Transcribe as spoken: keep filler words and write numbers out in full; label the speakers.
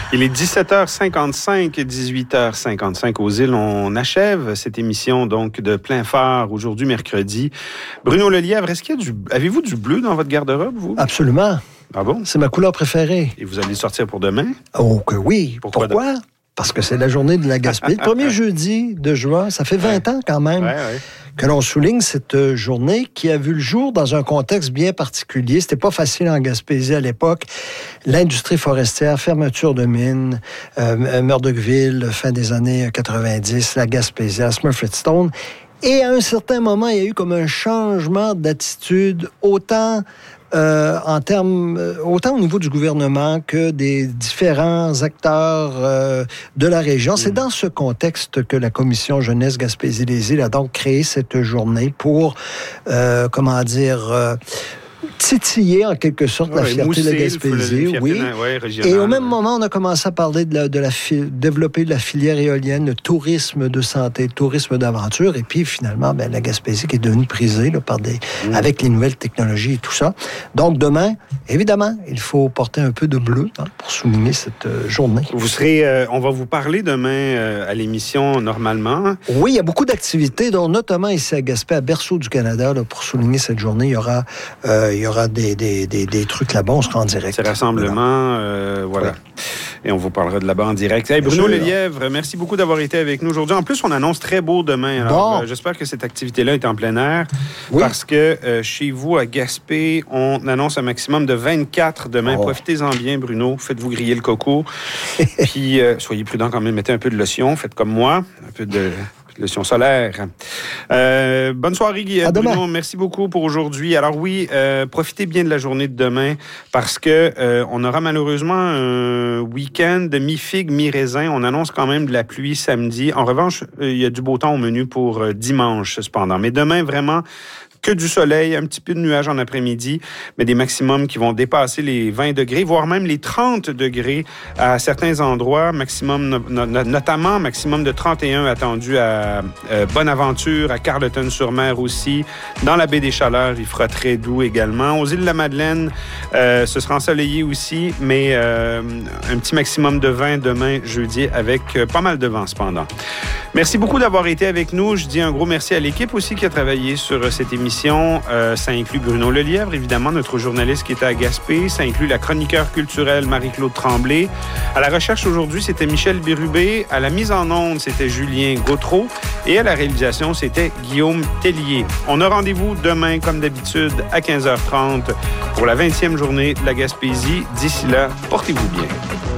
Speaker 1: Il est dix-sept heures cinquante-cinq, dix-huit heures cinquante-cinq aux îles. On achève cette émission donc de plein phare aujourd'hui, mercredi. Bruno Lelièvre, est-ce qu'il y a du... Avez-vous du bleu dans votre garde-robe, vous?
Speaker 2: Absolument.
Speaker 1: Ah bon? C'est
Speaker 2: ma couleur préférée.
Speaker 1: Et vous allez sortir pour demain?
Speaker 2: Oh que oui.
Speaker 1: Pourquoi?
Speaker 2: Pourquoi? De... Parce que c'est la journée de la Gaspésie. Le premier jeudi de juin, ça fait vingt ouais. ans quand même.
Speaker 1: Ouais, ouais.
Speaker 2: Que l'on souligne cette journée qui a vu le jour dans un contexte bien particulier. C'était pas facile en Gaspésie à l'époque. L'industrie forestière, fermeture de mines, euh, Murdochville, fin des années quatre-vingt-dix, la Gaspésie, Smurfit-Stone. Et à un certain moment, il y a eu comme un changement d'attitude, autant... Euh, en termes, euh, autant au niveau du gouvernement que des différents acteurs euh, de la région. Mmh. C'est dans ce contexte que la Commission Jeunesse Gaspésie-les-Îles a donc créé cette journée pour, euh, comment dire... Euh, titiller en quelque sorte ouais, la fierté de la Gaspésie, le, le oui. Ouais, et au même moment, on a commencé à parler de, la, de la fi- développer de la filière éolienne, le tourisme de santé, le tourisme d'aventure, et puis finalement, ben, la Gaspésie qui est devenue prisée là, par des, mmh. avec les nouvelles technologies et tout ça. Donc demain, évidemment, il faut porter un peu de bleu hein, pour souligner cette euh, journée.
Speaker 1: Vous serez, euh, on va vous parler demain euh, à l'émission normalement.
Speaker 2: Oui, il y a beaucoup d'activités, dont notamment ici à Gaspé, à Berceau du Canada, là, pour souligner cette journée, il y aura euh, il y aura des, des, des, des trucs là-bas, on sera en direct.
Speaker 1: Ces rassemblements, euh, voilà. Oui. Et on vous parlera de là-bas en direct. Hey, Bruno Lelièvre, merci beaucoup d'avoir été avec nous aujourd'hui. En plus, on annonce très beau demain. Alors, bon. euh, j'espère que cette activité-là est en plein air. Oui. Parce que euh, chez vous, à Gaspé, on annonce un maximum de vingt-quatre demain. Oh. Profitez-en bien, Bruno. Faites-vous griller le coco. Puis, euh, soyez prudents quand même. Mettez un peu de lotion. Faites comme moi. Un peu de... lotion solaire. Euh, bonne soirée, Guy. À Bruno. Demain. Merci beaucoup pour aujourd'hui. Alors oui, euh, profitez bien de la journée de demain parce que euh, on aura malheureusement un week-end de mi-figue, mi-raisin. On annonce quand même de la pluie samedi. En revanche, euh, il y a du beau temps au menu pour euh, dimanche, cependant. Mais demain, vraiment... que du soleil, un petit peu de nuages en après-midi, mais des maximums qui vont dépasser les vingt degrés, voire même les trente degrés à certains endroits, maximum, no- no- notamment maximum de trente et un attendu à euh, Bonaventure, à Carleton-sur-Mer aussi. Dans la baie des Chaleurs, il fera très doux également. Aux îles de la Madeleine, euh, ce sera ensoleillé aussi, mais euh, un petit maximum de vingt demain, jeudi, avec euh, pas mal de vent cependant. Merci beaucoup d'avoir été avec nous. Je dis un gros merci à l'équipe aussi qui a travaillé sur cette émission. Euh, ça inclut Bruno Lelièvre, évidemment, notre journaliste qui était à Gaspé. Ça inclut la chroniqueur culturelle Marie-Claude Tremblay. À la recherche aujourd'hui, c'était Michel Bérubé. À la mise en onde, c'était Julien Gautreau. Et à la réalisation, c'était Guillaume Tellier. On a rendez-vous demain, comme d'habitude, à quinze heures trente pour la vingtième journée de la Gaspésie. D'ici là, portez-vous bien.